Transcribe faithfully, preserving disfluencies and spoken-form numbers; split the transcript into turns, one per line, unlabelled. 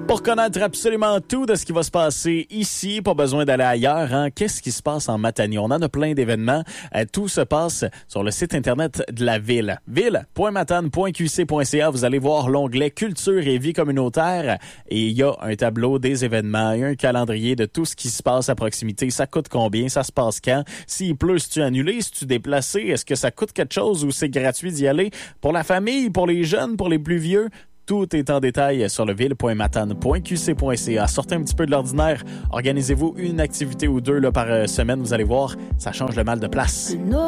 Pour connaître absolument tout de ce qui va se passer ici, pas besoin d'aller ailleurs, hein? Qu'est-ce qui se passe en Matanie? On en a plein d'événements. Euh, tout se passe sur le site Internet de la ville. ville point matane point q c point c a. Vous allez voir l'onglet Culture et vie communautaire et il y a un tableau des événements, il y a un calendrier de tout ce qui se passe à proximité. Ça coûte combien? Ça se passe quand? S'il pleut, si tu annulé? Si tu déplacé? Est-ce que ça coûte quelque chose ou c'est gratuit d'y aller? Pour la famille, pour les jeunes, pour les plus vieux? Tout est en détail sur le ville point matane point q c point c a. Sortez un petit peu de l'ordinaire. Organisez-vous une activité ou deux là, par semaine. Vous allez voir, ça change le mal de place.